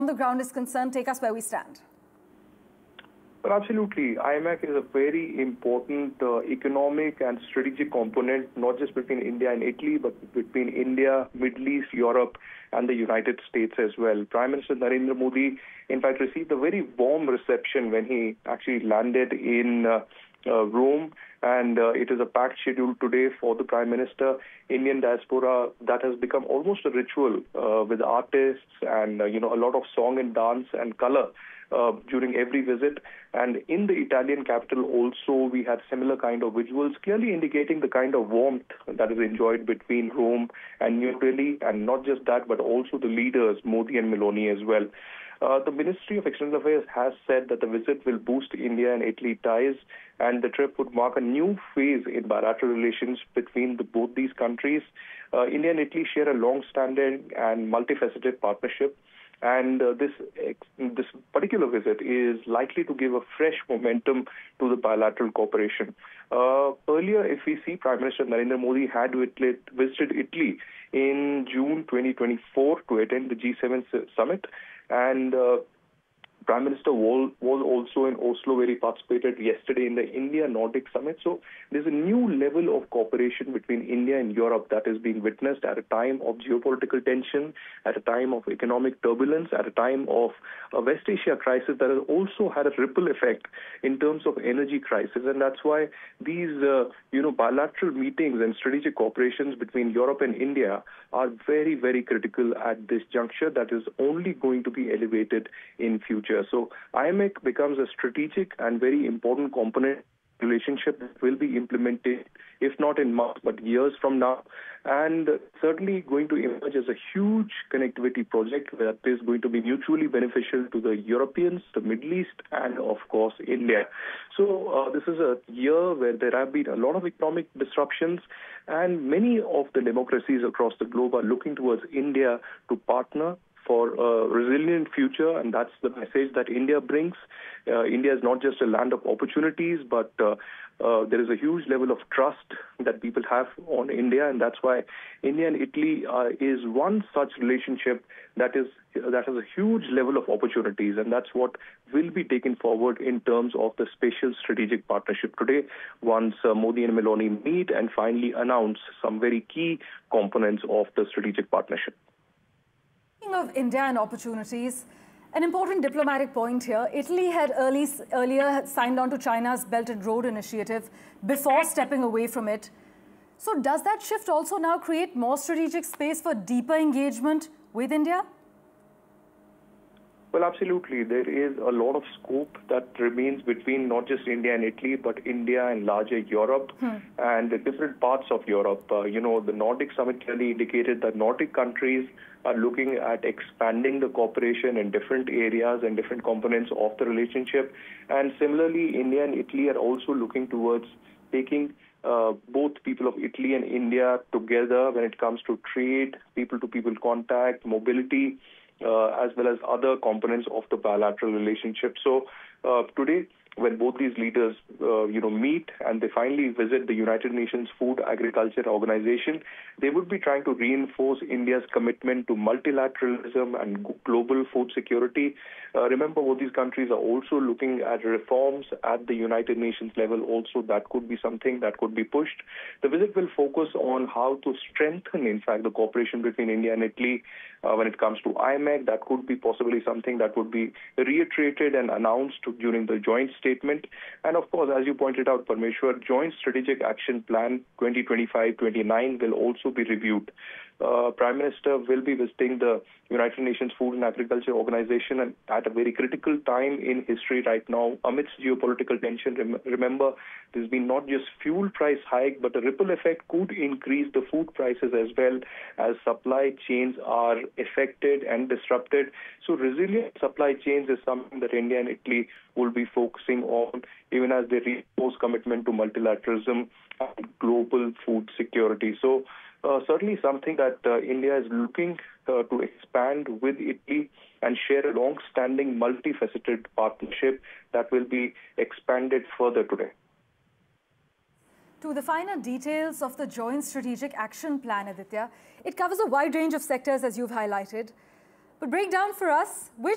the ground is concerned, take us where we stand. Well, absolutely. IMEC is a very important economic and strategic component, not just between India and Italy, but between India, Middle East, Europe, and the United States as well. Prime Minister Narendra Modi, in fact, received a very warm reception when he actually landed in Rome, and it is a packed schedule today for the Prime Minister. Indian diaspora, that has become almost a ritual with artists and a lot of song and dance and color during every visit. And in the Italian capital also, we had similar kind of visuals, clearly indicating the kind of warmth that is enjoyed between Rome and New Delhi. And not just that, but also the leaders, Modi and Meloni as well. The Ministry of External Affairs has said that the visit will boost India and Italy ties, and the trip would mark a new phase in bilateral relations between both these countries. India and Italy share a long-standing and multifaceted partnership, and this particular visit is likely to give a fresh momentum to the bilateral cooperation. Earlier, if we see, Prime Minister Narendra Modi had visited Italy in June 2024 to attend the G7 summit, and Prime Minister was also in Oslo, where he participated yesterday in the India-Nordic Summit. So there's a new level of cooperation between India and Europe that is being witnessed at a time of geopolitical tension, at a time of economic turbulence, at a time of a West Asia crisis that has also had a ripple effect in terms of energy crisis. And that's why these bilateral meetings and strategic cooperations between Europe and India are very, very critical at this juncture that is only going to be elevated in future. So IMEC becomes a strategic and very important component relationship that will be implemented, if not in months, but years from now, and certainly going to emerge as a huge connectivity project that is going to be mutually beneficial to the Europeans, the Middle East, and of course India. So this is a year where there have been a lot of economic disruptions, and many of the democracies across the globe are looking towards India to partner for a resilient future, and that's the message that India brings. India is not just a land of opportunities, but there is a huge level of trust that people have on India, and that's why India and Italy is one such relationship that has a huge level of opportunities, and that's what will be taken forward in terms of the spatial strategic partnership today, once Modi and Meloni meet and finally announce some very key components of the strategic partnership. Speaking of India and opportunities, an important diplomatic point here. Italy had earlier signed on to China's Belt and Road Initiative before stepping away from it. So does that shift also now create more strategic space for deeper engagement with India? Well, absolutely. There is a lot of scope that remains between not just India and Italy, but India and larger Europe and the different parts of Europe. The Nordic Summit clearly indicated that Nordic countries are looking at expanding the cooperation in different areas and different components of the relationship. And similarly, India and Italy are also looking towards taking both people of Italy and India together when it comes to trade, people-to-people contact, mobility, as well as other components of the bilateral relationship. So today, when both these leaders, meet and they finally visit the United Nations Food Agriculture Organization, they would be trying to reinforce India's commitment to multilateralism and global food security. Remember, both these countries are also looking at reforms at the United Nations level. Also, that could be something that could be pushed. The visit will focus on how to strengthen, in fact, the cooperation between India and Italy when it comes to IMEC. That could be possibly something that would be reiterated and announced during the joint statement. And of course, as you pointed out, Parmeshwar, Joint Strategic Action Plan 2025-29 will also be reviewed. Prime Minister will be visiting the United Nations Food and Agriculture Organization and at a very critical time in history right now amidst geopolitical tension. Remember, there's been not just fuel price hike, but the ripple effect could increase the food prices as well, as supply chains are affected and disrupted. So resilient supply chains is something that India and Italy will be focusing on, even as they reinforce commitment to multilateralism and global food security. So certainly something that India is looking to expand with Italy and share a long-standing multifaceted partnership that will be expanded further today. To the finer details of the Joint Strategic Action Plan, Aditya, it covers a wide range of sectors as you've highlighted. But break down for us which